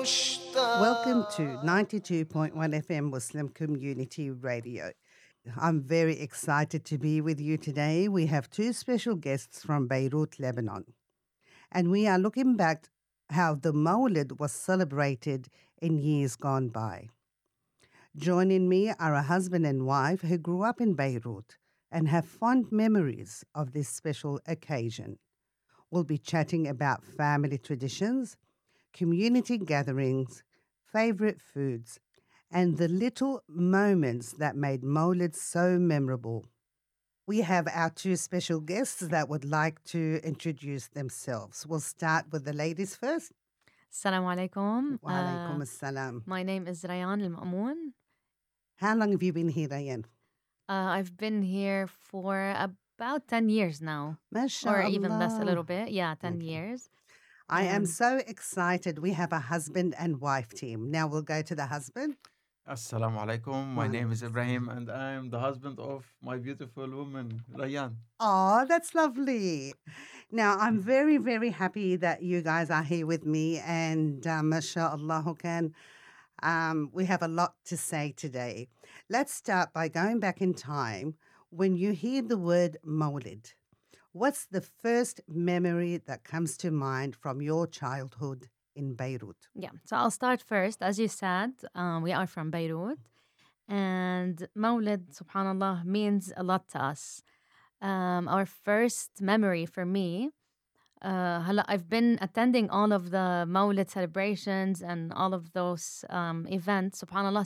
Welcome to 92.1 FM Muslim Community Radio. I'm very excited to be with you today. We have two special guests from Beirut, Lebanon. And we are looking back how the Mawlid was celebrated in years gone by. Joining me are a husband and wife who grew up in Beirut and have fond memories of this special occasion. We'll be chatting about family traditions, community gatherings, favorite foods, and the little moments that made Mawlid so memorable. We have our two special guests that would like to introduce themselves. We'll start with the ladies first. Assalamu alaikum. Wa alaikum assalam. My name is Rayan Al-Ma'moon. How long have you been here, Rayan? I've been here for about 10 years now. MashaAllah. Or even less a little bit. Yeah, 10 Okay. years. I am so excited. We have a husband and wife team. Now we'll go to the husband. Assalamu alaikum. My name is Ibrahim and I am the husband of my beautiful woman, Rayan. Oh, that's lovely. Now, I'm very, very happy that you guys are here with me. And mashallah, we have a lot to say today. Let's start by going back in time. When you hear the word Mawlid, what's the first memory that comes to mind from your childhood in Beirut? Yeah, so I'll start first. As you said, we are from Beirut. And Mawlid, subhanAllah, means a lot to us. Our first memory for me, I've been attending all of the Mawlid celebrations and all of those events, subhanAllah,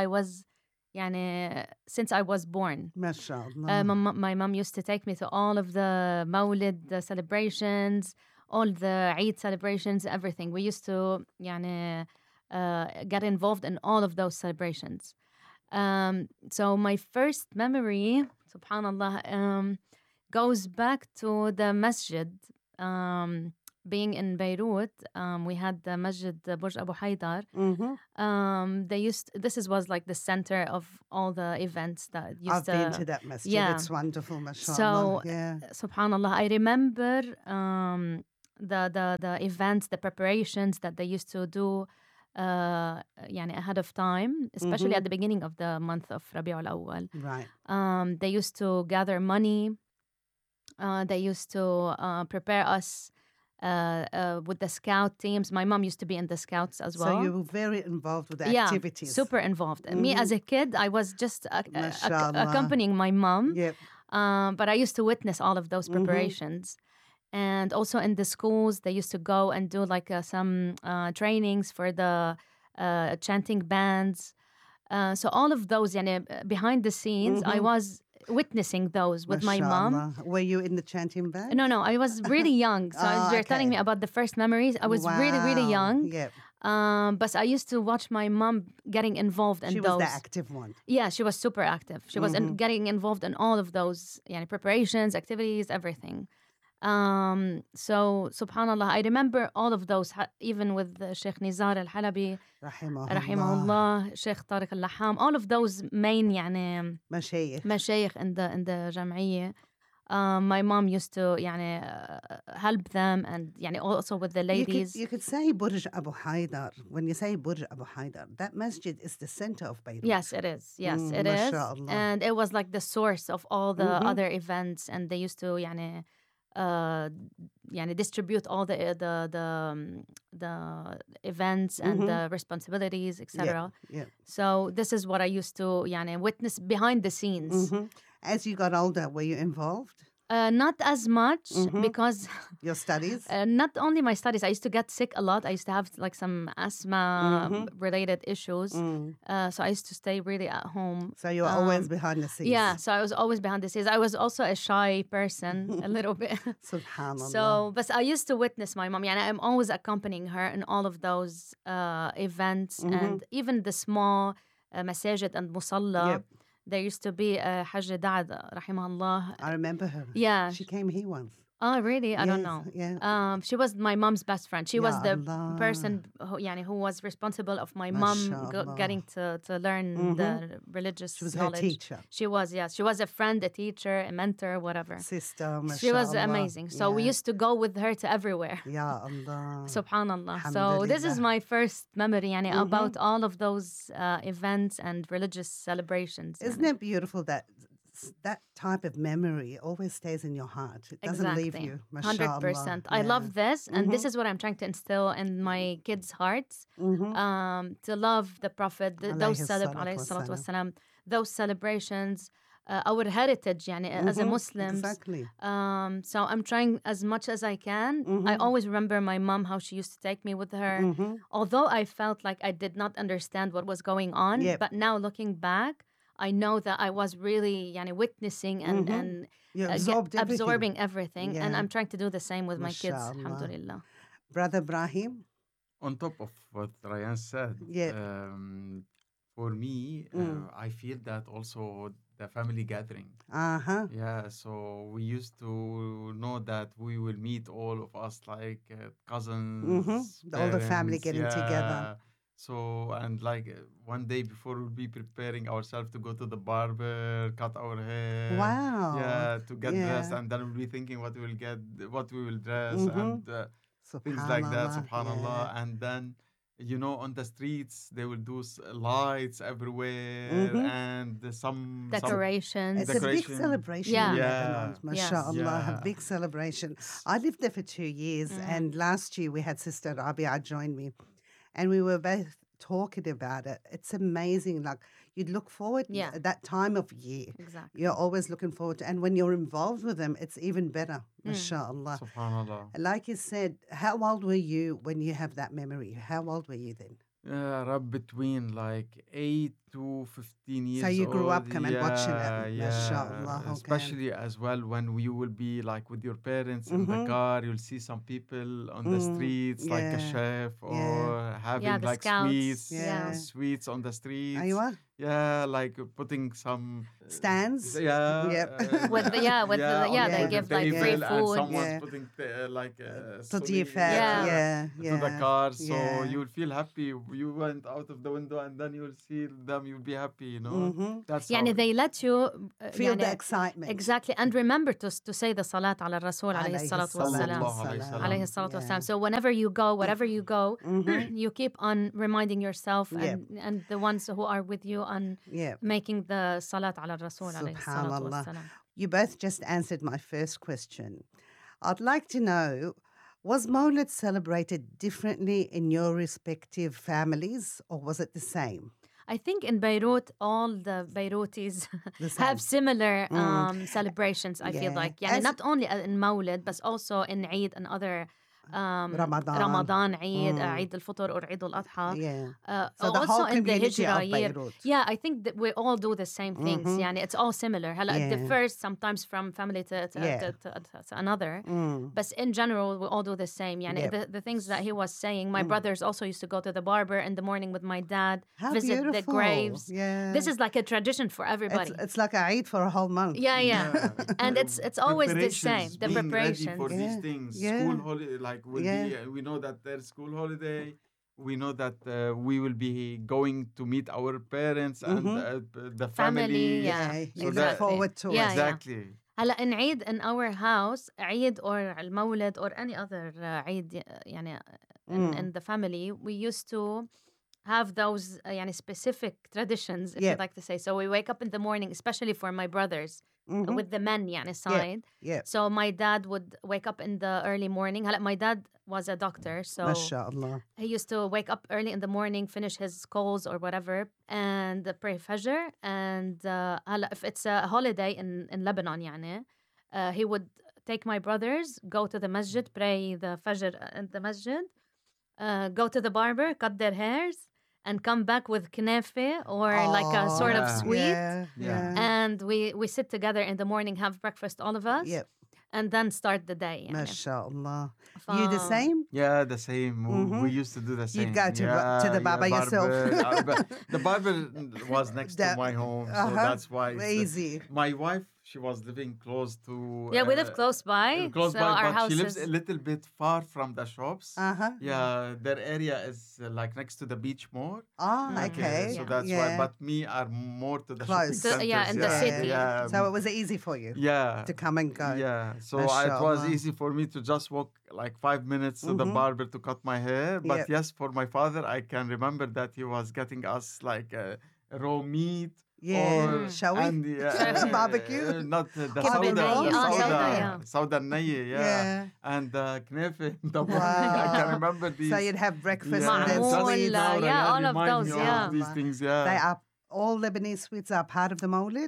since I was born. MashaAllah. My mom used to take me to all of the Mawlid celebrations, all the Eid celebrations, everything. We used to get involved in all of those celebrations. So my first memory, subhanAllah, goes back to the masjid. Being in Beirut, we had the Masjid Burj Abu Haidar. Was like the center of all the events that used I've been to that masjid. Yeah. It's wonderful, mashallah. So, yeah. subhanAllah, I remember the events, the preparations that they used to do ahead of time, especially at the beginning of the month of Rabi'ul Awwal. Right. They used to gather money. They used to prepare us with the scout teams. My mom used to be in the scouts as well. So you were very involved with the activities. Super involved. Me as a kid, I was just Mashallah. accompanying my mom. Yep. But I used to witness all of those preparations. And also in the schools, they used to go and do like some trainings for the chanting bands. So all of those, behind the scenes, I was witnessing those with my mom. Mashallah. Were you in the chanting band? No, I was really young. So you're telling me about the first memories. I was really, really young. Yep. But I used to watch my mom getting involved in She those. was the active one. Yeah, she was super active. She was getting involved in all of those preparations, activities, everything. So, subhanAllah, I remember all of those, even with Sheikh Nizar Al-Halabi, Rahimahullah, Sheikh Tariq Al-Laham, all of those main مشايخ in the Jam'iyyah. My mom used to help them, and also with the ladies. You could say Burj Abu Haidar. When you say Burj Abu Haidar, that masjid is the center of Beirut. Yes, it is. Yes, it is. MashaAllah. And it was like the source of all the other events, and they used to distribute all the events and the responsibilities, etc. Yeah. So this is what I used to witness behind the scenes. As you got older, were you involved? Not as much because Your studies? not only my studies, I used to get sick a lot. I used to have like some asthma related issues. So I used to stay really at home. So you were always behind the scenes. Yeah, so I was always behind the scenes. I was also a shy person a little bit. Subhanallah. So, but I used to witness my mom. I'm always accompanying her in all of those events and even the small masajid and musalla. Yep. There used to be Hajj Da'ad, rahimahullah. I remember her. Yeah. She came here once. Oh, really? I don't Yes, know. yeah. She was my mom's best friend. She was Ya the Allah. person who, يعني, who was responsible of my mom MashaAllah. getting to learn the She religious was her knowledge. teacher, She was, yes. She was a friend, a teacher, a mentor, whatever. sister, She was mashallah. amazing. So we Yeah. used to go with her to everywhere. Ya Allah. Subhanallah. So this is Alhamdulillah. my first memory يعني, about all of those events and religious celebrations. Isn't يعني. it beautiful that that type of memory always stays in your heart? It doesn't leave Exactly. you. 100%. MashaAllah. I Yeah. love this, and this is what I'm trying to instill in my kids' hearts. To love the Prophet, those Alayhi salatu wassalam, those celebrations, our heritage, يعني, as a Muslims. Exactly. So I'm trying as much as I can. I always remember my mom, how she used to take me with her. Although I felt like I did not understand what was going on, Yep. but now looking back, I know that I was really يعني, witnessing and You absorbed everything. absorbing everything. And Yeah. I'm trying to do the same with my kids, MashaAllah. alhamdulillah. Brother Ibrahim? On top of what Ryan said, Yeah. for me, I feel that also the family gathering. Uh-huh. Yeah, so we used to know that we will meet all of us, like cousins, All the family parents, getting together. yeah. So, and like one day before, we'll be preparing ourselves to go to the barber, cut our hair. Wow. Yeah, to get dressed, Yeah. and then we'll be thinking what we will get, what we will dress, and things like that, subhanallah. Yeah. And then, you know, on the streets, they will do lights everywhere and some Decorations. It's a big decoration. celebration Yeah. in Yeah. Lebanon. MashaAllah, Yeah. a big celebration. I lived there for 2 years, and last year we had Sister Rabia join me, and we were both talking about it. It's amazing. Like, you'd look forward Yeah. that time of year. Exactly. You're always looking forward to, and when you're involved with them, it's even better. MashaAllah. Subhanallah. Like you said, how old were you when you have that memory? How old were you then? Rub between like 8 to 15 years So you grew up old. coming watching it. Yeah, MashaAllah. Okay. especially as well when you will be like with your parents in the car, you'll see some people on the streets like a Yeah. chef or having the like scouts. sweets, Yeah. sweets on the streets. Aywa? Yeah, like putting some Stands? Yeah. Yep. With the- yeah, with the- on yeah, they the give, like, table free and food. someone's Yeah. putting like Tadifat. Yeah. Yeah. to the car, so Yeah. you'll feel happy. You went out of the window and then you'll see them. You'll be happy, you know. That's يعني how, they let you Feel يعني, the excitement. exactly, and remember to say the salat على الرسول عليه عليه الصلاة الصلاة والسلام. والسلام. عليه الصلاة Yeah. والسلام. So whenever you go, wherever you go, you keep on reminding yourself Yeah. and the ones who are with you on Yeah. making the salat على الرسول عليه الصلاة Subhanallah. والسلام. You both just answered my first question. I'd like to know, was Mawlid celebrated differently in your respective families, or was it the same? I think in Beirut, all the Beirutis The same. have similar celebrations, I feel Yeah. like. يعني As- not only in Mawlid, but also in Eid and other Ramadan. Ramadan, Eid, Eid al-Fitr or Eid al-Adha. Yeah. So the also whole in the community Hijrah of year. Beirut. Yeah, I think that we all do the same things. يعني it's all similar. هلا it Yeah. differs sometimes from family to Yeah. to another. But in general, we all do the same. يعني Yep. the things that he was saying, my brothers also used to go to the barber in the morning with my dad, How visit beautiful. the graves. Yeah. This is like a tradition for everybody. It's like a Eid for a whole month. Yeah. And it's always the same. Preparations, The being ready preparations. for Yeah. these things. Yeah. School holiday, like will Yeah. be. We know that there's school holiday. We know that we will be going to meet our parents and the family. Yeah. Yeah. You So look that- forward to Yeah, it. Exactly. هلا in Eid in our house, Eid or المولد or any other Eid يعني in the family, we used to have those يعني specific traditions, if Yeah. you'd like to say. So we wake up in the morning, especially for my brothers, with the men يعني side. Yeah. So my dad would wake up in the early morning. هلا my dad was a doctor, so MashaAllah. he used to wake up early in the morning, finish his calls or whatever, and pray Fajr. And هلا if it's a holiday in Lebanon يعني, he would take my brothers, go to the masjid, pray the Fajr in the masjid, go to the barber, cut their hairs, and come back with knefe or like a sort of yeah. sweet. Yeah. Yeah. And we sit together in the morning, have breakfast, all of us, Yep. and then start the day. يعني. MashaAllah. You the same? Yeah, the same. We used to do the same. You'd go to the barber yourself. The barber was next to That- my home, so Uh-huh. that's why. Easy. My wife, she was living close to. Yeah, we live close by. Close so by, our but house she lives is. a little bit far from the shops. Uh-huh. Yeah, their area is like next to the beach more. Oh, Like, okay. so Yeah. that's yeah. why. But me are more to the shopping Close. centers. Yeah, in the city. Yeah. So it was easy for you yeah. to come and go. Yeah, so it was Mashallah. easy for me to just walk like 5 minutes to the Mhm. barber to cut my hair. But Yep. yes, for my father, I can remember that he was getting us like raw meat. Yeah. Or, Shall we? and, Barbecue? not the Kibbeh sauda, nayi. the Oh, sauda, sauda, yeah. sauda nayi, Yeah. and knefe in the morning. I can remember these. So you'd have breakfast Yeah, and then Ma'moul, just sweets. now, yeah, all of remind those, me of yeah. these things, They yeah. are all Lebanese sweets are part of the Mawlid.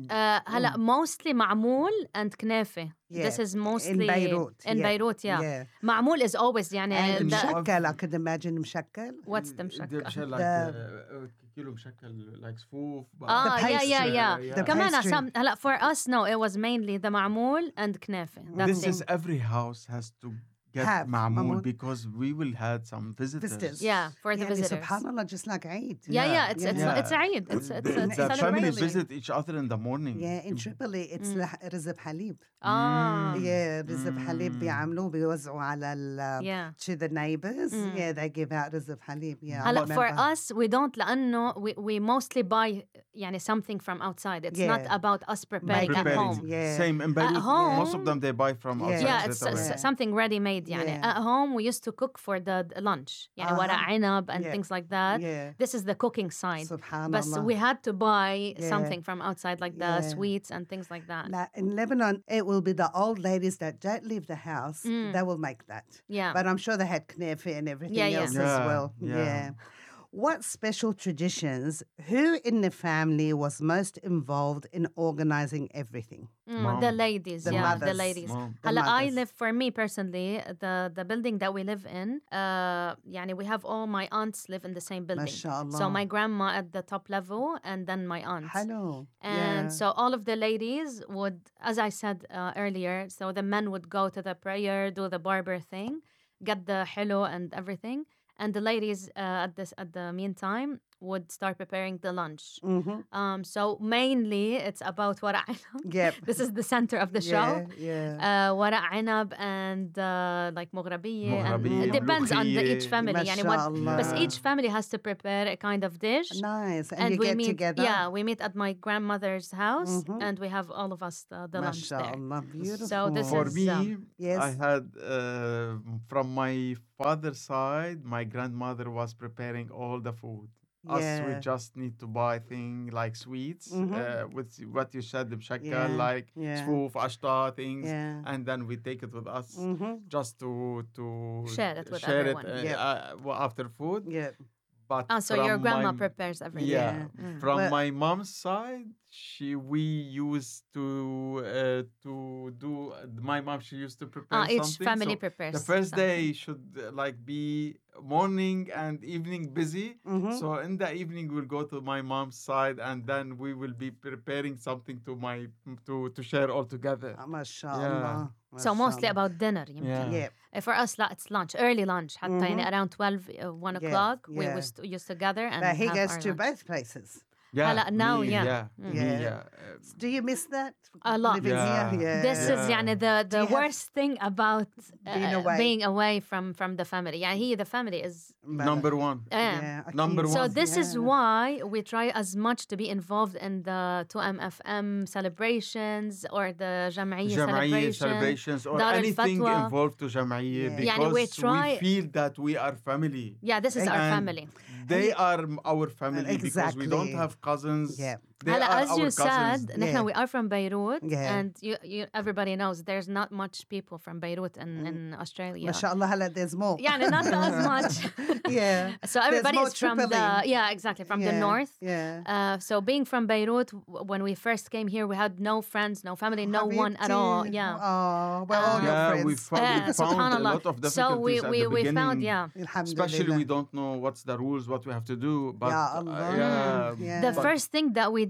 هلا mostly معمول and كنافة. Yeah. This is mostly in Beirut. In Beirut, yeah. Yeah. معمول is always يعني And the- مشكل, I could imagine مشكل. what's the The مشكل؟ like كيلو مشكل like صفوف. Ah, yeah, pastry. yeah. The كمان pastry. هلا for us no, it was mainly the معمول and كنافة. That's This it. is every house has to get Have معمول معمول. because we will had some visitors. Yeah, for the يعني visitors. subhanallah, just like Eid. Yeah, it's Yeah. it's Eid. It's The a family celebration. visit each other in the morning. Yeah, in Tripoli it's رزق حليب. Ah, Yeah, رزق حليب بيعملوه بيوزعوا على yeah. to the neighbors. Yeah, they give out رزق حليب. Yeah, I هلا for remember. us we don't لأنه we mostly buy يعني something from outside. It's not Yeah. about us preparing at Preparing. home. Yeah. Same in Beirut. home- Most of them they buy from Yeah. outside. Yeah, straight it's away. something ready-made يعني. Yeah. At home we used to cook for the lunch يعني ورق عنب and Yeah. things like that. Yeah. This is the cooking side. But Subhanallah. we had to buy Yeah. something from outside like the Yeah. sweets and things like that. In Lebanon, it will be the old ladies that don't leave the house. They will make that. Yeah. But I'm sure they had knefe and everything Yeah, yeah. else as Yeah, well. yeah. What special traditions, who in the family was most involved in organizing everything? Mom. The ladies, The the mothers. ladies. Mom. The هلا I mothers. live for me personally the building that we live in يعني we have all my aunts live in the same building. MashaAllah. So my grandma at the top level and then my aunts. Hello. And so all of the ladies would, as I said earlier, so the men would go to the prayer, do the barber thing, get the hilo and everything. And the ladies at the meantime would start preparing the lunch. So mainly it's about ورق عنب. Yep. This is the center of the show. Yeah. ورق عنب and like مغربية. And مغربية, it depends on each ملوخية. family. يعني what, MashaAllah. but each family has to prepare a kind of dish. Nice. And you we get meet, together. Yeah, we meet at my grandmother's house, and we have all of us the lunch there. MashaAllah. Beautiful. So this For is, me, Yes. I had from my father's side, my grandmother was preparing all the food. Us, we Yeah. just need to buy things like sweets, with what you said, the mshakal, Yeah. like Yeah. spoof, ashta things, Yeah. and then we take it with us just to Share it with share everyone. after food. Yeah. But Oh, so your from grandma my- prepares everything. Yeah, from Well- my mom's side, we used to do. My mom, she used to prepare Each something. family so prepares. the first something. day should like be morning and evening busy. So in the evening we'll go to my mom's side, and then we will be preparing something to share all together. MashaAllah. So mostly about dinner. يمكن. Yeah. Yeah. For us, لا, it's lunch, early lunch. حتى يعني around 12, 1 Yeah, o'clock, we yeah. used to gather and But he have goes our to lunch. both places. Yeah, هلا now, me, yeah. me, Yeah. yeah. Do you miss that? A lot. Living Yeah. here? Yeah. This is Yeah. يعني Do the you have- worst thing about Being away. from the family. يعني the family is Number one. Yeah. Number أكيد. one. So this is Yeah. why we try as much to be involved in the 2MFM celebrations or the جمعية Jama'iyya celebration. celebrations or Dar anything al-Fatwa. involved to Jama'iyya Yeah. because Yani we try- we feel that we are family. Yeah, this is our And family. They are our family because we don't Exactly. have cousins. Yeah. They هلا are as our you cousins. said نحن we are from Beirut Yeah. and everybody knows there's not much people from Beirut in Australia. MashaAllah, هلا there's more. يعني not as much. Yeah. So everybody more is from the Tripoli. exactly from the Yeah, north. Yeah. So being from Beirut, when we first came here, we had no friends, no family, no one at all. Habibti. Yeah. Oh, we're all your Yeah, friends. we found a subhanallah. lot of So difficulties at the we beginning. found Especially we Alhamdulillah. don't know what's the rules, what we have to do. But Ya Allah. yeah, Yeah. The but- first thing that we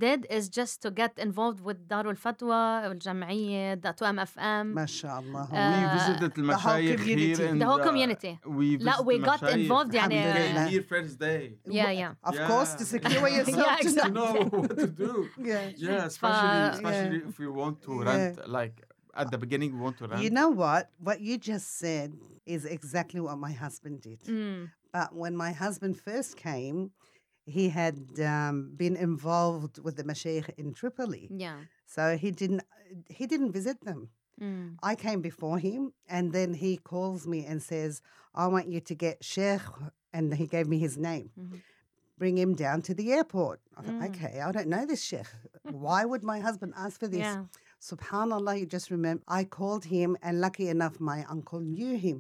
did is just to get involved with Darul Fatwa, الجمعية, the 2MFM. ما شاء الله. We visited the whole المشايخ community. here in The whole community. We لا, visited we got المشايخ. involved يعني. Alhamdulillah. Here first day. Yeah. Of Yeah. course, to secure Yeah. yourself. Yeah, to exactly. To know what to do. Yeah. Yeah, especially if we want to rent, like at the beginning we want to rent. You know what? What you just said is exactly what my husband did. But when my husband first came, he had been involved with the Mashaykh in Tripoli. Yeah. So he didn't visit them. I came before him, and then he calls me and says, I want you to get Sheikh, and he gave me his name. Bring him down to the airport. I thought, okay, I don't know this Sheikh. Why would my husband ask for this? Yeah. Subhanallah, you just remember, I called him, and lucky enough, my uncle knew him.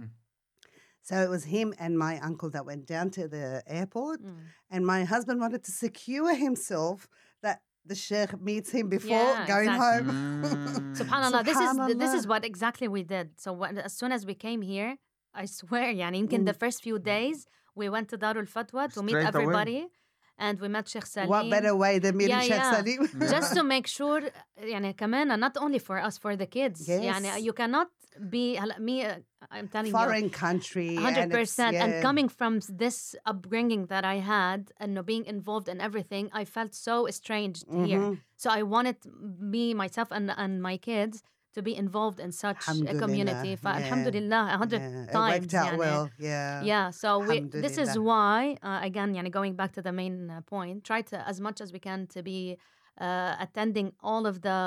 So it was him and my uncle that went down to the airport, and my husband wanted to secure himself that the Sheikh meets him before going exactly. home. Subhanallah, this Subhanallah. is what exactly we did. So as soon as we came here, I swear, يعني يمكن the first few days we went to Darul Fatwa to meet Straight away. everybody, and we met Sheikh Salim. What better way than meeting Sheikh Salim? Just to make sure يعني كمان not only for us, for the kids. Yes. يعني you cannot be هلا me I'm telling Foreign country. you and it's- 100%. yeah. And coming from this upbringing that I had and being involved in everything, I felt so estranged here. So I wanted me, myself, and my kids to be involved in such a Alhamdulillah, community. yeah. Alhamdulillah, 100 Yeah, it times. worked out يعني. well. Yeah. Yeah, so this is Alhamdulillah. why, again, يعني going back to the main point, try to, as much as we can, to be attending all of the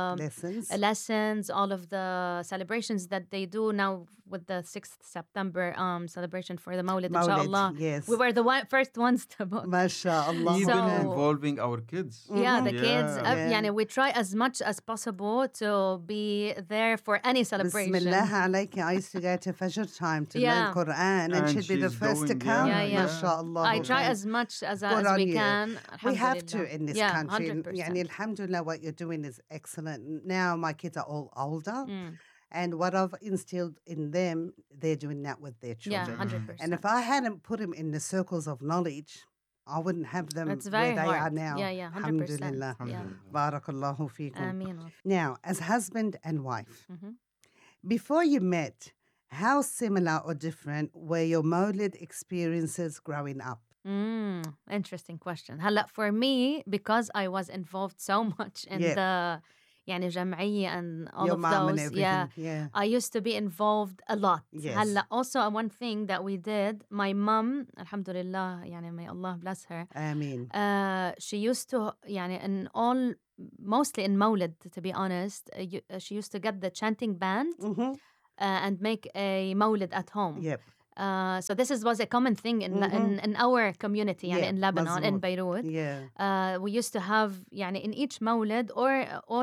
lessons, all of the celebrations that they do now with the 6th September celebration for the Mawlid, inshallah. Yes. We were the first ones to book. MashaAllah. Even So- involving our kids. Yeah, the kids. Yeah. يعني we try as much as possible to be there for any celebration. Bismillah alayka. I used to go to Fajr time to learn Yeah. Quran, and And she'd be the she's first to doing, come. yeah. MashaAllah. I try as much as Good on we you. can. We have to Alhamdulillah. in this Yeah, country. 100%. Yani, alhamdulillah, what you're doing is excellent. Now my kids are all older, and what I've instilled in them, they're doing that with their Yeah, children. 100%. And if I hadn't put them in the circles of knowledge, I wouldn't have them It's where very they hard. are now. Yeah, 100%. Alhamdulillah. Yeah. Barakallahu feekum. Ameen. Now, as husband and wife, Mhm. before you met, how similar or different were your Mawlid experiences growing up? Interesting question. هلا for me, because I was involved so much in Yeah. the يعني جمعية and all your of mom those, and everything. yeah, Yeah. I used to be involved a lot. Yes. هلا also one thing that we did, my mom, alhamdulillah, يعني may Allah bless her, Ameen. she used to يعني in all, mostly in Mawlid, to be honest, she used to get the chanting band Mm-hmm. and make a Mawlid at home. Yep. So this was a common thing in our community, يعني Yeah, in Lebanon, in مظبوط. Beirut. Yeah. We used to have يعني in each مولد or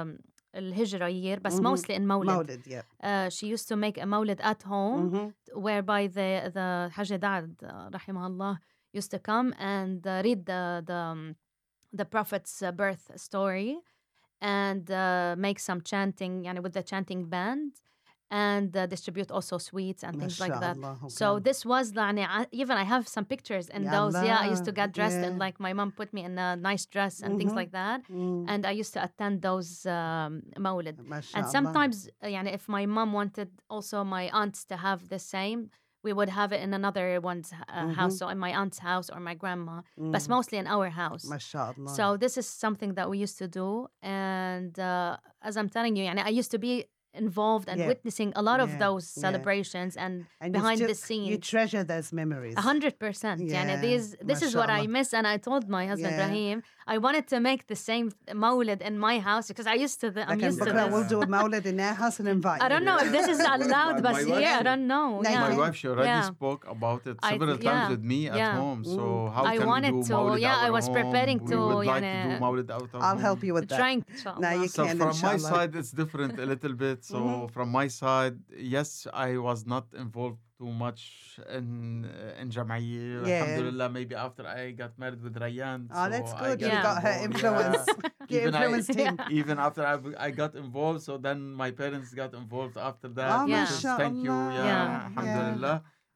الهجرة year, but mostly in مولد. Mawlid, yep. She used to make a مولد at home, whereby the Hajj Da'ad, rahimahullah, used to come and read the Prophet's birth story and make some chanting يعني with the chanting band, and distribute also sweets and things like that. MashaAllah, So okay. this was even I have some pictures in those. Yeah, I used to get dressed and Yeah. like my mom put me in a nice dress and things like that. And I used to attend those Mawlid. And MashaAllah. sometimes يعني if my mom wanted also my aunts to have the same, we would have it in another one's house, so in my aunt's house or my grandma, but mostly in our house. MashaAllah. So this is something that we used to do. And as I'm telling you, يعني I used to be involved and Yeah. witnessing a lot of Yeah. those Yeah. celebrations and And behind you the scenes. You treasure those memories. 100%. يعني Yeah, this is what I mashallah. miss, and I told my husband Yeah. Rahim, I wanted to make the same Mawlid in my house because I used to. I'm Like, used to Bukra, this. we'll do a Mawlid in our house and invite I don't you. know if this is allowed, My but wife here I should- don't know. No, Yeah. My wife, she already Yeah. spoke about it I- several yeah, times with me at yeah. home. So how I can wanted we do to, Mawlid yeah, I our was home? preparing We to, would like to يعني- do Mawlid out of I'll home. help you with that. Trying, No, inshallah. you So can, from my inshallah. side, it's different a little bit. So from my side, yes, I was not involved too much in Jama'iyya. Yeah. Alhamdulillah, maybe after I got married with Rayyan. Oh, that's so I good. You Yeah. got her involved, influence. yeah. You Even I- influenced him. Even after I got involved, so then my parents got involved after that. Oh, which is Yeah. thank you. mashallah. Yeah, Yeah. alhamdulillah.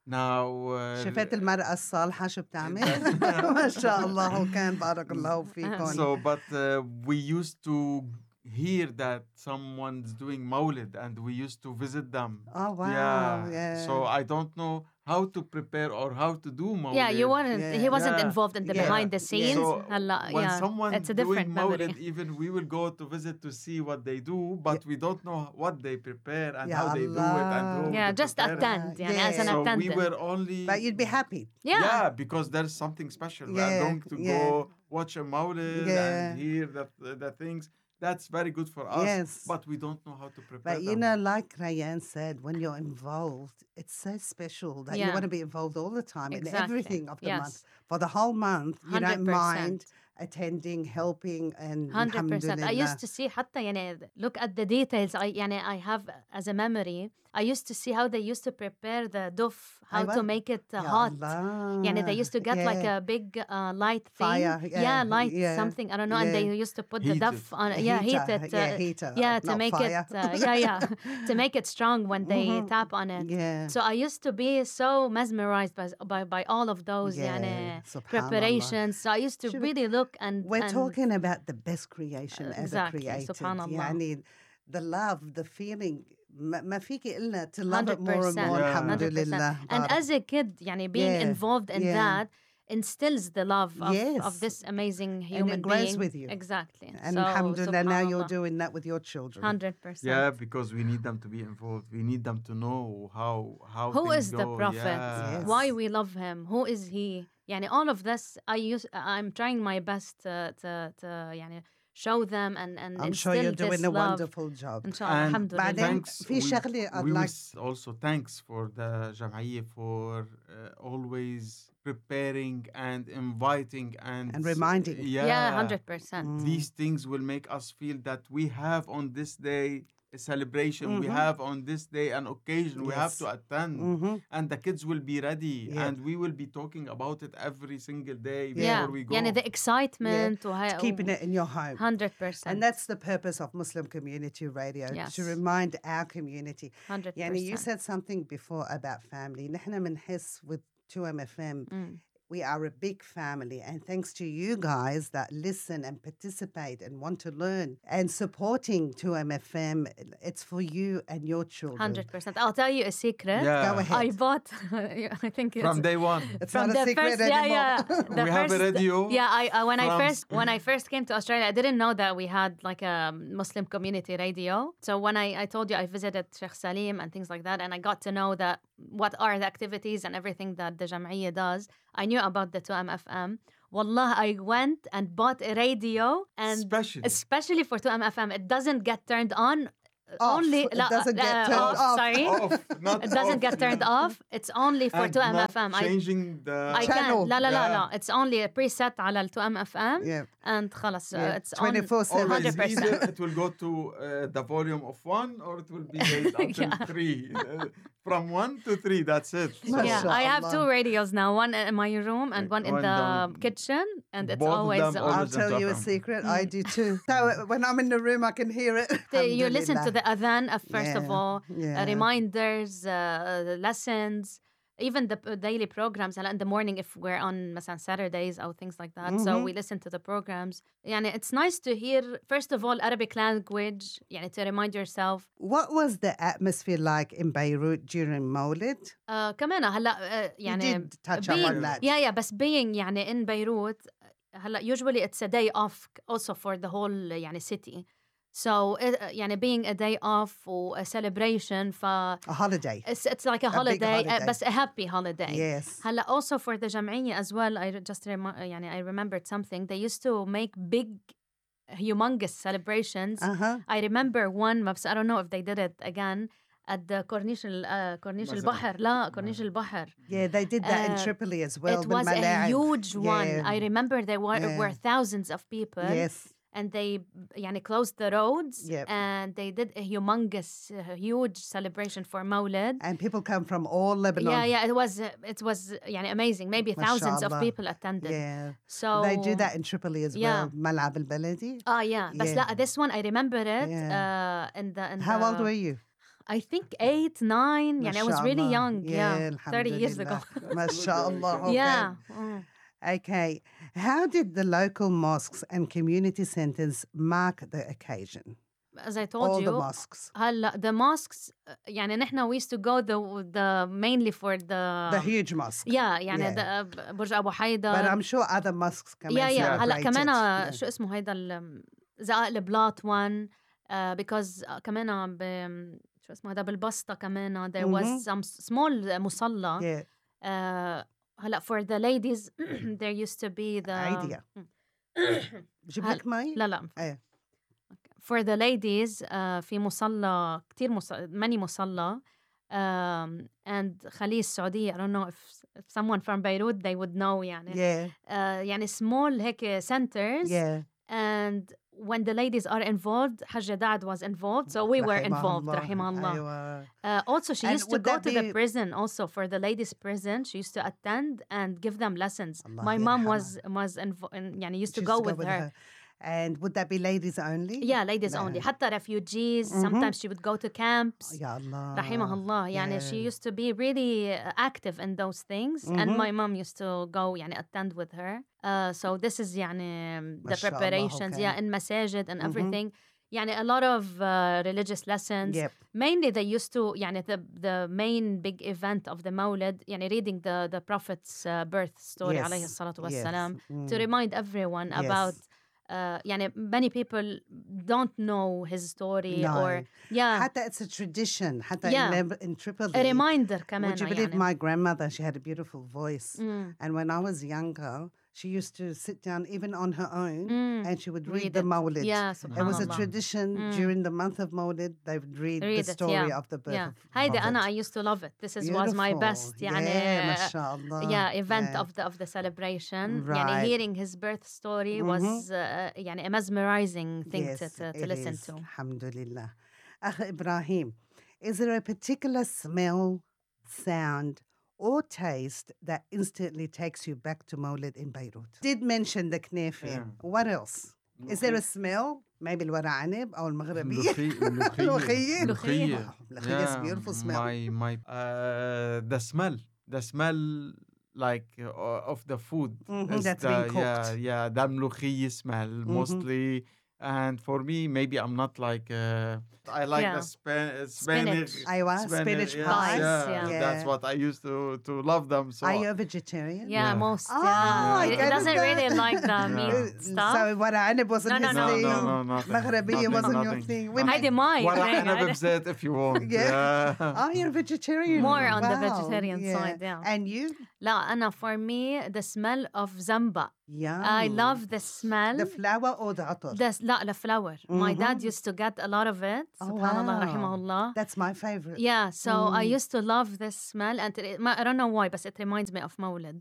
Now, شفت المرأة الصالحة شو بتعمل؟ ما شاء الله وكان بارك الله فيكم. so, but we used to hear that someone's doing Mawlid and we used to visit them. Oh, wow. Yeah. So I don't know how to prepare or how to do Mawlid. Yeah, you weren't. Yeah. He wasn't Yeah. involved in the Yeah. behind the Yeah. scenes. So هلا, when yeah, someone it's a doing different memory. Mawlid, even we will go to visit to see what they do, but we don't know what they prepare and Ya how they do it and Allah. who Yeah, to just prepare it. attend. يعني Yeah. as an So attendant. we were only. But you'd be happy. yeah. Because there's something special. We Yeah, are going to yeah. go watch a Mawlid Yeah. and hear the things. That's very good for us. Yes. But we don't know how to prepare But you them. know, like Rayan said, when you're involved, it's so special that you Yeah. want to be involved all the time in Exactly. everything of the Yes. month. For the whole month, you don't 100%. mind attending, helping, and 100%. I used alhamdulillah. to see حتى يعني look at the details. I have as a memory. I used to see how they used to prepare the duf, how to أيوة. make it Ya hot. Allah. يعني they used to get like Yeah. a big light thing. Fire, yeah, light yeah, something. I don't know. And they yeah. used to put the Heat duff it. on. A Yeah, heat heater, it. yeah, heater, Yeah, to not make fire. it. To make it strong when they tap on it. Yeah. So I used to be so mesmerized by all of those Yeah, يعني subhanallah. preparations. So I used to Should've- really look and We're and talking about the best creation ever exactly, created. subhanallah. يعني the love, the feeling. ما فيكي إلا to love it more and 100%. more. Yeah. Alhamdulillah. And Barak. as a kid, يعني being Yeah, involved in yeah. that instills the love Yes. of this amazing And human it grows being. with you. Exactly. And so, alhamdulillah, now you're subhanallah, doing that with your children. 100%. Yeah, because we need them to be involved. We need them to know how Who things is the go. prophet? Yeah. Yes. Why we love him? Who is he? يعني all of this I'm trying my best to يعني show them and I'm sure instill you're doing this a love. wonderful job. إن شاء الله. And الحمد لله. بعدين thanks. في شغلة I'd we like. was also thanks for the Jam'iyya for always preparing and inviting and reminding. Yeah, 100%. These things will make us feel that we have on this day a celebration. We have on this day an occasion. We have Yes. to attend, and the kids will be ready, Yeah. and we will be talking about it every single day Yeah. before we go. يعني the excitement Keeping it in your home. 100%. And that's the purpose of Muslim Community Radio, Yes. to remind our community. 100%. يعني you said something before about family. نحن بنحس with 2MFM, we are a big family, and thanks to you guys that listen and participate and want to learn and supporting 2MFM, it's for you and your children. 100%. I'll tell you a secret. Yeah. Go ahead. I bought, I think it's From day one. It's from not a the secret first, anymore. yeah. The We have a radio Yeah, when from- I first came to Australia, I didn't know that we had like a Muslim community radio. So when I told you I visited Sheikh Salim and things like that, and I got to know that what are the activities and everything that the Jam'iyya does, I knew about the 2MFM. Wallah, I went and bought a radio, and especially for 2MFM, it doesn't get turned on. Off. Only It doesn't get turned off. Sorry, Off, not it doesn't off. get turned off. It's only for And 2MFM. not changing the I Channel. can't. لا Yeah. It's only a preset على ال 2MFM. Yeah. And خلاص. Yeah. It's on 24/7. always 100%. either it will go to the volume of 1 or it will be raised until 3. From 1 to 3, that's it. Ma Yeah, sha I have Allah. 2 radios now. One in my room and one in One the down. kitchen. And it's Both of always them on. I'll always tell you a FM. secret, I do too. So when I'm in the room, I can hear it. You listen to the adhan first of Yeah, all, yeah. reminders, lessons, even the daily programs. هلا in the morning if we're on مثلا Saturdays or things like that. So we listen to the programs. يعني it's nice to hear first of all Arabic language. يعني to remind yourself. What was the atmosphere like in Beirut during Mawlid? كمان هلا يعني You did touch being, on that. yeah بس being يعني in Beirut هلا usually it's a day off also for the whole يعني city. So يعني being a day off or a celebration A holiday. it's like a big holiday, holiday. but a happy holiday. Yes. هلا also for the جمعية as well يعني I remembered something. They used to make big humongous celebrations. I remember one بس I don't know if they did it again at the كورنيش البحر لا كورنيش البحر. Yeah, they did that in Tripoli as well. It was a بالملاعب. huge one. Yeah. I remember there were thousands of people. Yes. And they يعني closed the roads. Yep. And they did a humongous, huge celebration for Mawlid. And people come from all Lebanon. Yeah, it was يعني amazing. Maybe thousands of MashaAllah. people attended. Yeah. So They do that in Tripoli as Yeah. well. ملعب البلدي. yeah. بس Yeah. لا, this one I remember it Yeah. in How the, old were you? I think 8, 9. ما يعني I شاء was really الله. young. Yeah, الحمد 30 years لله. ago. ما شاء الله. Okay. Yeah. Okay. How did the local mosques and community centers mark the occasion? As I told All you, the mosques. هلا the mosques يعني نحن we used to go the mainly for The huge mosque. yeah يعني Yeah. برج أبو But حيدر. I'm sure other mosques كمان yeah هلا celebrate كمان it. شو اسمه هيدا زقاق البلاط one because كمان شو اسمه هذا بالبسطة كمان there was some small مصلى. Yeah. هلا for the ladies there used to be the عيدية. بجيب لك مي؟ لا ايه. for the ladies في مصلى كتير many مصلى and خليج السعودية I don't know if someone from Beirut they would know يعني Yeah. يعني small هيك centers. Yeah. And when the ladies are involved Hajja Dad was involved so we were involved رحمه الله. أيوة. Also she And used to would go that to the be- prison also for the ladies prison she used to attend and give them lessons. Allah My mom يرحمها. was يعني used to She go used with her. And would that be ladies only? Yeah, ladies لا. only. حتى refugees sometimes she would go to camps. يا الله. رحمه الله. يعني she used to be really active in those things and my mom used to go يعني attend with her. So this is يعني the ما شاء الله. preparations Okay. yeah in masajid and everything. يعني a lot of religious lessons. Yep. Mainly they used to يعني the main big event of the Mawlid يعني reading the Prophet's birth story Yes. عليه الصلاة Yes. والسلام to remind everyone Yes. about يعني many people don't know his story No. or yeah حتى it's a tradition. حتى Yeah. in Tripoli. a reminder كمان Would you believe يعني. my grandmother, she had a beautiful voice. And when I was younger, she used to sit down even on her own and she would read the it. Mawlid. Yeah, It was a subhanallah. tradition during the month of Mawlid, they would read the Read it, story yeah. of the birth Yeah. of هيدا Prophet. أنا I used to love it. This was my Beautiful. best يعني Yeah, ما شاء الله. yeah event Yeah. of the celebration. Right. يعني hearing his birth story was يعني a mesmerizing thing Yes, to it listen is. to. Alhamdulillah. Akh Ibrahim, is there a particular smell, sound, or taste that instantly takes you back to Mawlid in Beirut? Did mention the knefe. Yeah. What else? Is there a smell? Maybe الورق عنب أو المغربية. ملوخية. ملوخية. ملوخية is a beautiful smell. The smell like of the food is that's the, being cooked. yeah the ملوخية smell mostly. And for me, maybe I'm not like I like Yeah. the Spanish. Spinach. أيوة, spinach yes, pies. yeah. That's what I used to love them. So Are you a vegetarian? Yeah, Yeah. most. Oh, Yeah. I It get doesn't it. really like the Yeah. meat stuff. So ورق عنب wasn't No, his no, thing. no, nothing. مغربية Nothing, wasn't your nothing. thing. هيدي ماي. ورق عنب بزيت if you want. Yeah. Yeah. Oh, you're a vegetarian. More on the Wow. vegetarian side, yeah. And you? لا أنا for me the smell of zamba. Yeah. I love the smell. The flour or the عطر? لا the flour. My dad used to get a lot of it. Oh, سبحان الله wow. رحمه الله. That's my favorite. Yeah, so I used to love this smell and I don't know why, but it reminds me of Mawlid.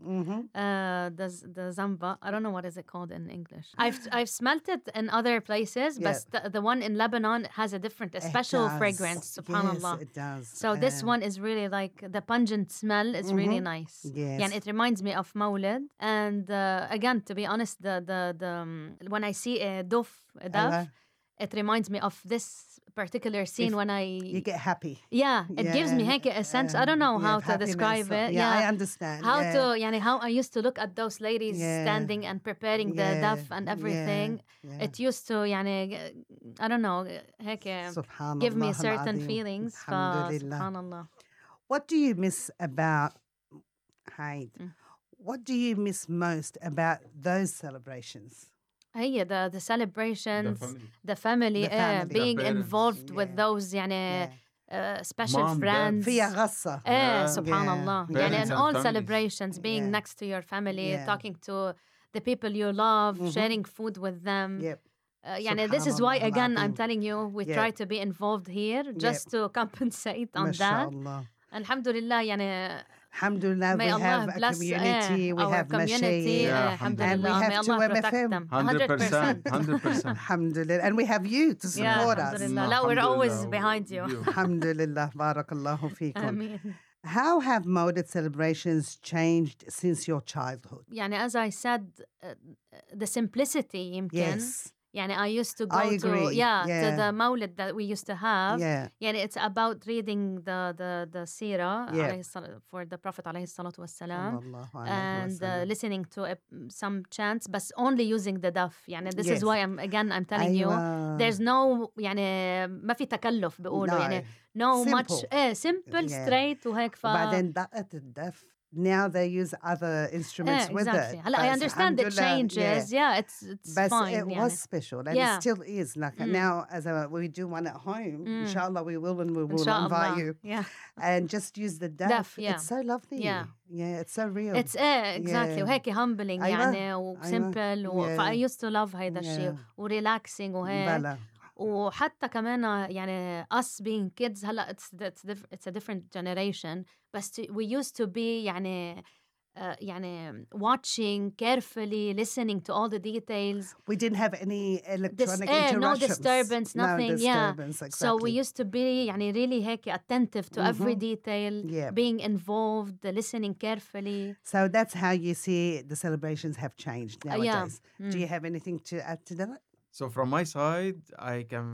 The zamba. I don't know what is it called in English. I've smelt it in other places, but the one in Lebanon has a different, a special It does. fragrance. Subhanallah. Yes, it does. So this one is really like the pungent smell is really nice. Yes. Yeah, it reminds me of Mawlid. And again, to be honest, when I see a daf, أيوة. it reminds me of this particular scene when You get happy. it gives me هيك a sense. I don't know You how have to happiness. describe it. Yeah, I understand. How yeah. to يعني how I used to look at those ladies Yeah. standing and preparing the Yeah, daf and everything. yeah. It used to يعني I don't know هيك سبحان give me الله certain العظيم. feelings. الحمد لله. سبحان الله. What do you miss about Haid? What do you miss most about those celebrations? هي the celebrations, family. the family, The family. being The parents. involved with Yeah. those يعني special Mom, dad. friends. فيها غصة. سبحان Yeah. الله. Yeah. يعني in Parents and all families. celebrations, being Yeah. next to your family, Yeah. talking to the people you love, sharing food with them. Yep. يعني this is why Subhanallah again I'm العظيم. telling you we Yeah. try to be involved here just to compensate on ما شاء that. الله. Alhamdulillah يعني Alhamdulillah, may we Allah have a bless community, we our have community. mashayikh, Yeah, Alhamdulillah. and we May have Allah 2 protect MFM. them. 100%. 100%. Alhamdulillah. And we have you to Yeah, support us. alhamdulillah. لا, we're always Alhamdulillah. behind you. Alhamdulillah, barakallahu feekum. آمين. How have Mawlid celebrations changed since your childhood? يعني as I said the simplicity يمكن Yes. يعني I used to go I to agree. to the مولد that we used to have. Yeah. يعني it's about reading the سيرة Yeah. عليه for the Prophet عليه الصلاة والسلام, الله عليه and وسلم. listening to some chants but only using the daf. يعني this is Yes. why I'm telling you أيوة. there's no يعني ما في تكلف بيقولوا No. يعني no much Simple. simple Yeah. straight وهيك وبعدين دقة الدف. Now they use other instruments with exactly. it. هلا I بس understand the الحمد لله, changes. Yeah, it's But fine. it يعني. was special, and Yeah. it still is. Like now, as we do one at home, inshallah, we will, and we will invite you. Yeah. And just use the daf. Daf, yeah. It's so lovely. Yeah. Yeah, it's so real. It's exactly. Yeah. وهيك humbling أيوة. يعني وsimple Yeah. I used to love هيدا الشيء ورelaxing وهيك. بلا. وحتى كمان يعني us being kids هلا it's a different generation بس we used to be يعني يعني watching carefully, listening to all the details. We didn't have any electronic interruptions. No disturbance, nothing. No disturbance, exactly. So we used to be يعني really هيك attentive to every detail, Yeah. being involved, listening carefully. So that's how you see the celebrations have changed nowadays. Yeah. Do you have anything to add to that? So from my side, I can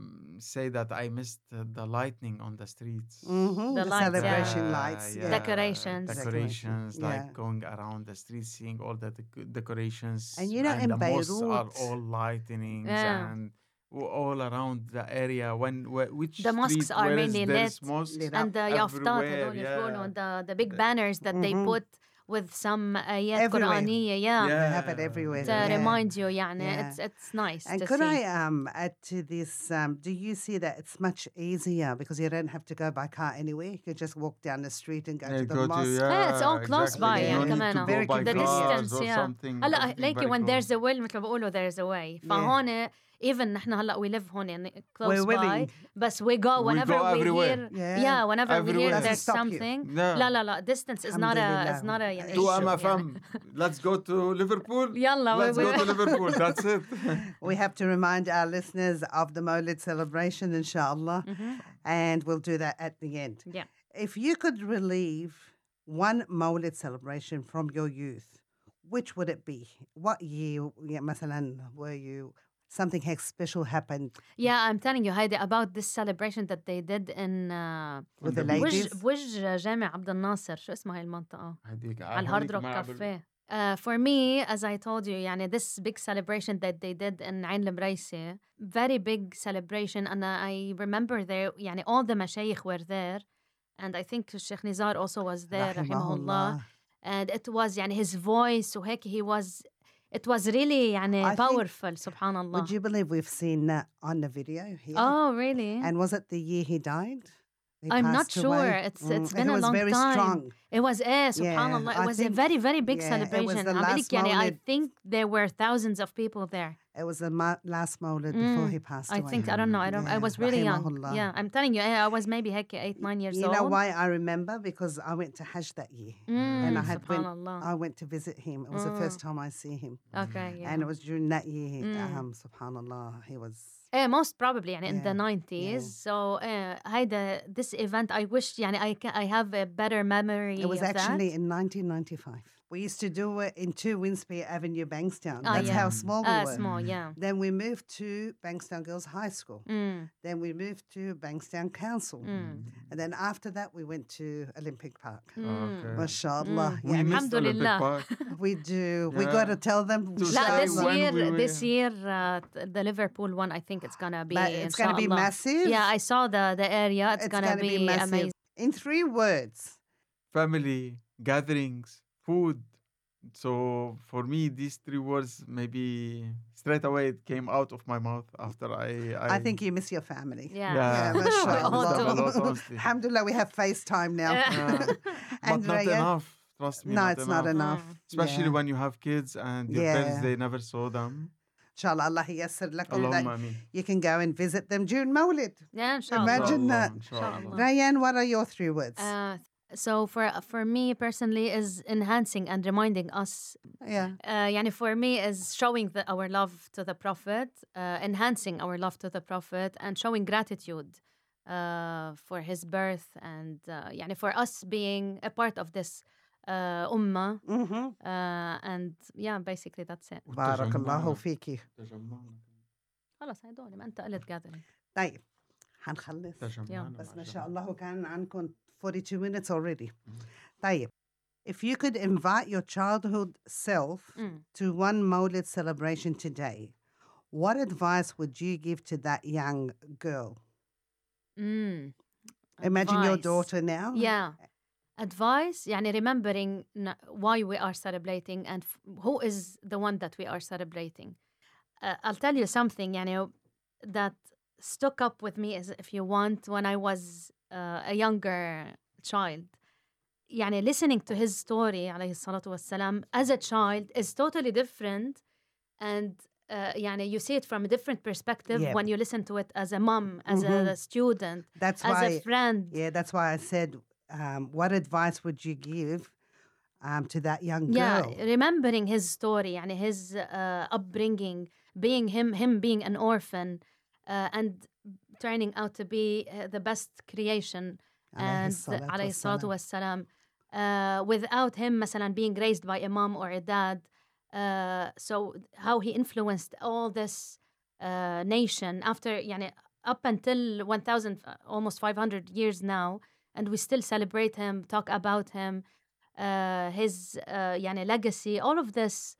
say that I missed the lightning on the streets. The lights, celebration lights. Yeah, Decorations. Decorations, like Yeah. going around the streets, seeing all the decorations. And you know, in the mosques are Beirut- all lightning Yeah. and all around the area. Which The mosques street are where is mainly there's lit. mosques Lit And the يافطات everywhere, هدول شو بيقولوا yeah. the big banners that they put with some آيات Everywhere. قرآنية. They have it everywhere. To remind you يعني Yeah. it's nice And to could see. I add to this? Do you see that it's much easier because you don't have to go by car anywhere? You can just walk down the street and go to the mosque. Yeah, it's all close exactly. by You يعني don't need كمان. to go Very by convenient. The cars distance, or yeah. something. هلا everything like very when close. there's a will مثل ما بقولوا there's a way. فهون even نحن هلا we live هون يعني close We're by willing. بس we go whenever go we everywhere. hear Yeah. whenever we hear Everywhere. there's Doesn't stop you. something. Yeah. لا distance is not a يعني To issue MFM. يعني. Let's go to Liverpool. يلا Let's go to Liverpool. That's it. We have to remind our listeners of the Mawlid celebration, inshallah, and we'll do that at the end. Yeah. If you could relieve one Mawlid celebration from your youth, which would it be? What year, مثلا, were you, something special happened Yeah, I'm telling you هيدي about this celebration that they did in with the the ladies? بوجه جامع عبد الناصر. شو اسمها هاي المنطقة؟ هديك على الهارد روك كافيه. For me, as I told you, يعني this big celebration that they did in عين المريسة, very big celebration, and I remember there, يعني all the مشايخ were there, and I think Sheikh Nizar also was there, رحمه الله, and it was يعني his voice وهيك it was really يعني I think- powerful, سبحان الله. Would you believe we've seen that on the video here? Oh, really? And was it the year he died? He I'm not passed sure. away? It's He been a was long very time. strong. It was subhanallah. I It was a think- very, very big yeah, it was celebration. the عم last بقولك يعني I Mawlid. think there were thousands of people there. It was the last Mawlid before he passed I away. think I don't know. I was really young. Rahimahullah. Yeah, I'm telling you, I was maybe هيك 8-9 years You old. know why I remember? Because I went to Hajj that year. And subhanallah. I went to visit him. It was the first time I see him. Okay, yeah. And it was during that year, subhanallah, he was... most probably يعني in the Yeah, 90s. So هيدا this event I wish يعني I have a better memory It was of actually that. in 1995. We used to do it in 2 Winspear Avenue, Bankstown. Oh, That's yeah. how small we were. Small, yeah. Then we moved to Bankstown Girls High School. Then we moved to Bankstown Council. And then after that, we went to Olympic Park. Okay. MashaAllah. We Yeah, missed Olympic Alhamdulillah. Park. we do. We Yeah. got to tell them. To لا say this when year we were- this year the Liverpool one I think it's gonna be But it's gonna be inshallah. massive. Yeah, I saw the area. It's gonna be massive. amazing. In 3 words. Family, gatherings, food. So for me, these 3 words maybe straight away it came out of my mouth after I think you miss your family. Yeah. Yeah, Yeah, We all miss them a do. lot, honestly. Alhamdulillah, we have FaceTime now. But And not Raya? enough. Trust me. No, it's not enough. Especially Yeah. when you have kids and your Yeah. parents they never saw them. Inshallah, Allah yassir lakum that Allahumma ameen. you can go and visit them during Mawlid. Yeah, inshallah. Imagine that. Inshallah. Rayan, what are your 3 words? So for me personally is enhancing and reminding us Yeah. يعني for me is showing our love to the Prophet, enhancing our love to the Prophet and showing gratitude for his birth and يعني for us being a part of this ummah and yeah basically that's it. Barakallahu fiki. خلص هدول ما أنت قلت gathering. طيب حنخلص تجمعنا بس مع ما شاء الجماعة. الله كان عندكم 42 minutes already. طيب, if you could invite your childhood self to one Maulid celebration today, what advice would you give to that young girl? Imagine your Advice. daughter now. Yeah. Advice, يعني remembering why we are celebrating and who is the one that we are celebrating. I'll tell you something, يعني, that stuck up with me, as if you want, when I was a younger child. يعني listening to his story, عليه الصلاة والسلام, as a child is totally different, and يعني you see it from a different perspective Yep. when you listen to it as a mom, as a student, That's as why, a friend. Yeah, that's why I said, what advice would you give to that young Yeah, girl? remembering his story, يعني his upbringing, being him being an orphan, and turning out to be the best creation, and عليه الصلاة والسلام, without him مثلا being raised by a mom or a dad, so how he influenced all this nation after, يعني, up until 1000, almost 500 years now, and we still celebrate him, talk about him, his يعني legacy, all of this,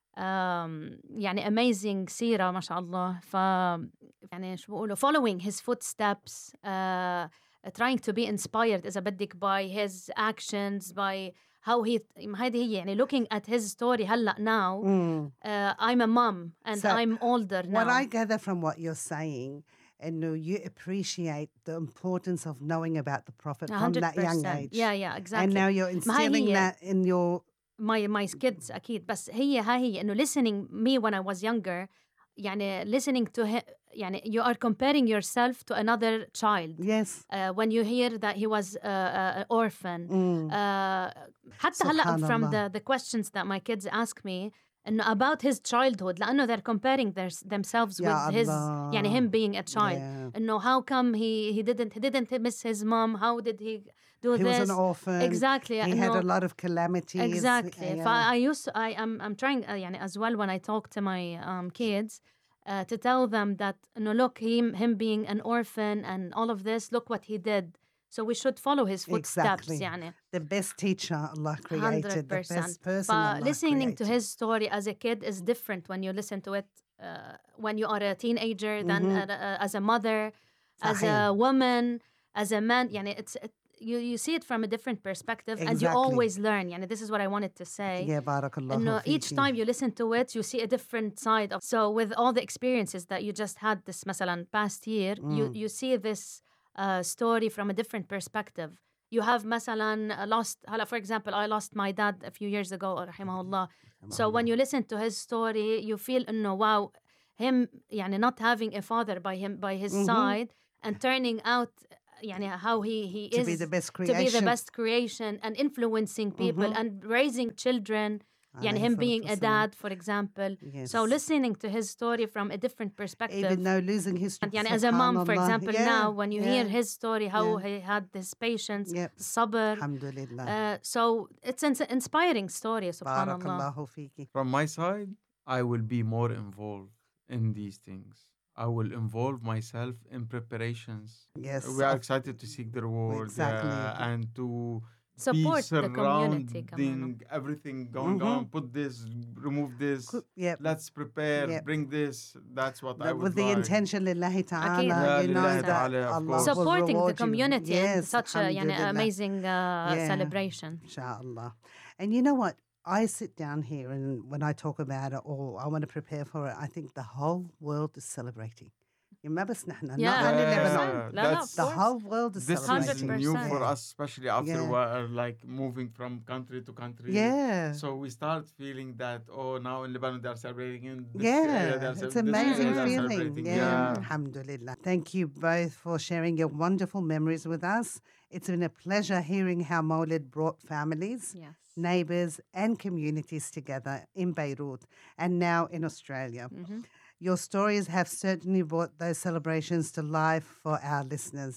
يعني amazing سيرة ما شاء الله. يعني شو بقوله, following his footsteps, trying to be inspired إذا بدك by his actions, by how he, هذه هي يعني, looking at his story هلأ now. I'm a mom and So, I'm older now. What I gather from what you're saying, and you appreciate the importance of knowing about the Prophet 100%. from that young age. Yeah, exactly. And now you're instilling that in your... my kids أكيد. بس هي إنه listening me when I was younger, يعني listening to him, يعني you are comparing yourself to another child. Yes. When you hear that he was an orphan. حتى هلا from the questions that my kids ask me, إنه about his childhood, لأنه they're comparing themselves with his, يعني him being a child. إنه how come he didn't miss his mom? How did he do this? He was an orphan. Exactly. He had a lot of calamities. Exactly. I'm trying, يعني, as well, when I talk to my kids, to tell them that, look, him being an orphan and all of this, look what he did. So we should follow his footsteps. Exactly. يعني. The best teacher Allah created, 100%. the best person Allah listening created. to his story as a kid is different when you listen to it when you are a teenager, than as a mother, as a woman, as a man. يعني you see it from a different perspective. Exactly. And you always learn. يعني this is what I wanted to say. Yeah, barakallahu فيكي. Each time you listen to it, you see a different side of. So with all the experiences that you just had this مثلا past year, you see this story from a different perspective. You have مثلا lost, for example, I lost my dad a few years ago, رحمه الله. So when you listen to his story, you feel إنه wow, him يعني not having a father by his side, and turning out يعني how he to is be the best creation, and influencing people and raising children. يعني him being a dad, for example. Yes. So listening to his story from a different perspective. Even though losing his... يعني as a mom, for example, now, when you hear his story, how he had this patience, sabr. Alhamdulillah. So it's an inspiring story, subhanallah. Barakallahu fiki. From my side, I will be more involved in these things. I will involve myself in preparations. Yes. We are excited to seek the reward. Exactly. And to support be the community. Everything going on. Put this, remove this. Let's prepare. Bring this. That's what I would with the intention lillahi ta'ala. You know that Allah supporting the community. Yes, in such a amazing celebration. Inshallah. And you know what? I sit down here and when I talk about it, or I want to prepare for it, I think the whole world is celebrating. Not only Lebanon. The whole world is celebrating. This is new for us, especially after we're like moving from country to country. Yeah. So we start feeling that, now in Lebanon they're celebrating. In this it's an amazing feeling. Yeah. Alhamdulillah. Thank you both for sharing your wonderful memories with us. It's been a pleasure hearing how Maulid brought families, neighbors, and communities together in Beirut and now in Australia. Your stories have certainly brought those celebrations to life for our listeners.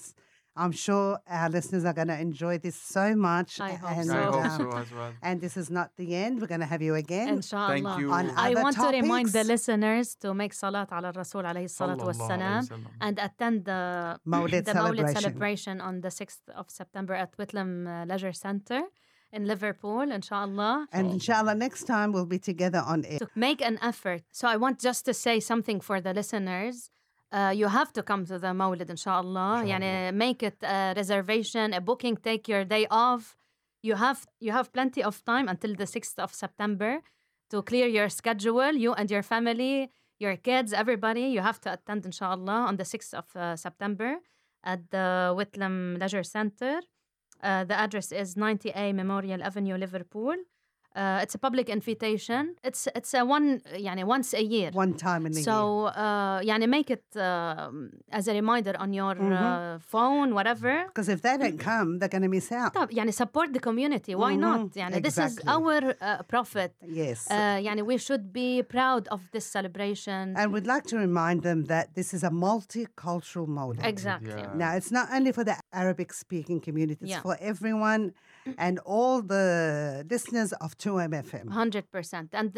I'm sure our listeners are going to enjoy this so much. I hope and, I so. hope so as well. And this is not the end. We're going to have you again. Inshallah. you. On I other want to remind the topics. listeners to make salat ala Rasul alayhi salatu Sallallahu wassalam alayhi wasallam. and attend the Mawlid the Mawlid celebration. celebration on the 6th of September at Whitlam Leisure Center in Liverpool, inshallah. And inshallah, next time we'll be together on air. To make an effort. So I want just to say something for the listeners. You have to come to the Mawlid, inshallah. Yani, make it a reservation, a booking, take your day off. You have plenty of time until the 6th of September to clear your schedule, you and your family, your kids, everybody. You have to attend, inshallah, on the 6th of September at the Whitlam Leisure Center. The address is 90A Memorial Avenue, Liverpool. It's a public invitation. It's a once a year. One time in the year. So make it as a reminder on your phone, whatever. Because if they don't come, they're going to miss out. طب support the community. Why not? This is Exactly. our prophet. Yes. We should be proud of this celebration. And we'd like to remind them that this is a multicultural Mawlid. Exactly. Yeah. Now, it's not only for the Arabic-speaking community, it's Yeah. for everyone and all the listeners of 2M FM. 100%. And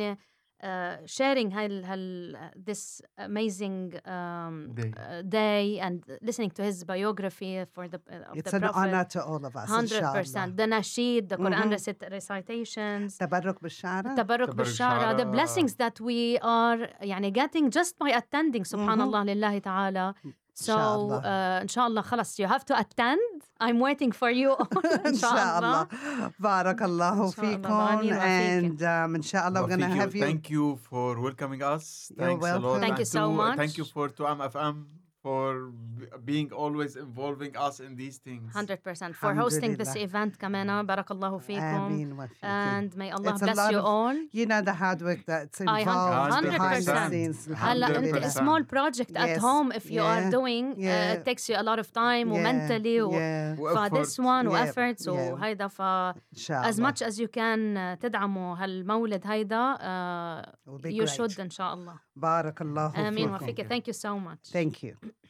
sharing this amazing day and listening to his biography for the of It's the an Prophet. honor to all of us, 100%. The nasheed, the Quran recitations. Tabarruk bishara. Tabarruk bishara, the blessings that we are getting just by attending, subhanallah lillahi ta'ala. So, inshallah, khalas, you have to attend. I'm waiting for you all, inshallah. Barakallahu feekum. And inshallah, we're going to have you. Thank you for welcoming us. You're Thanks a lot. welcome. Thank you so much. Thank you for 2M FM for being always involving us in these things. 100% for hosting this Alhamdulillah. event, Kamena. Barakallahu feekum. Ameen wa feekum. And may Allah It's a bless lot you of- all. You know the hard work that's I involved behind the 100%. scenes. هلا انت a 100%. small project at Yes. home if you are Yeah. doing Yeah. it takes you a lot of time mentally for this one Yeah. وefforts Yeah. وهيدا Inshallah. as much as you can تدعموا هالمولد هيدا It will be you great. should إن شاء الله Barakallahu آمين feekum. وفيك. Thank you so much. Thank you.